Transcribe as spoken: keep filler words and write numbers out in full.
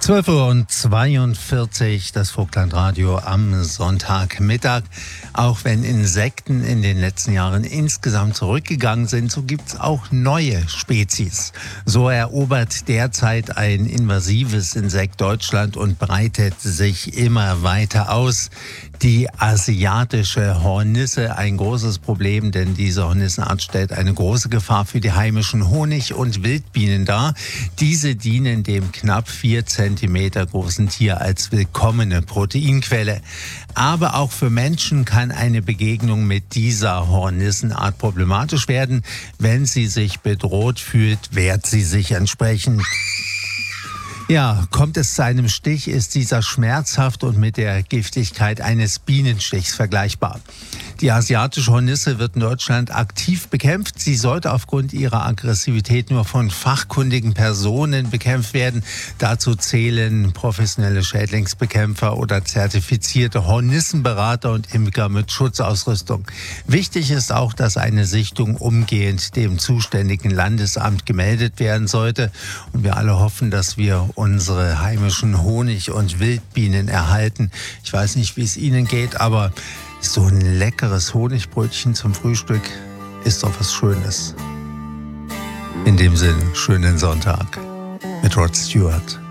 zwölf Uhr zweiundvierzig, das Vogtlandradio am Sonntagmittag. Auch wenn Insekten in den letzten Jahren insgesamt zurückgegangen sind, so gibt es auch neue Spezies. So erobert derzeit ein invasives Insekt Deutschland und breitet sich immer weiter aus. Die asiatische Hornisse, ein großes Problem, denn diese Hornissenart stellt eine große Gefahr für die heimischen Honig- und Wildbienen dar. Diese dienen dem knapp vier Zentimeter großen Tier als willkommene Proteinquelle. Aber auch für Menschen kann eine Begegnung mit dieser Hornissenart problematisch werden. Wenn sie sich bedroht fühlt, wehrt sie sich entsprechend. Ja, kommt es zu einem Stich, ist dieser schmerzhaft und mit der Giftigkeit eines Bienenstichs vergleichbar. Die asiatische Hornisse wird in Deutschland aktiv bekämpft. Sie sollte aufgrund ihrer Aggressivität nur von fachkundigen Personen bekämpft werden. Dazu zählen professionelle Schädlingsbekämpfer oder zertifizierte Hornissenberater und Imker mit Schutzausrüstung. Wichtig ist auch, dass eine Sichtung umgehend dem zuständigen Landesamt gemeldet werden sollte. Und wir alle hoffen, dass wir unsere heimischen Honig- und Wildbienen erhalten. Ich weiß nicht, wie es Ihnen geht, aber so ein leckeres Honigbrötchen zum Frühstück ist doch was Schönes. In dem Sinn, schönen Sonntag mit Rod Stewart.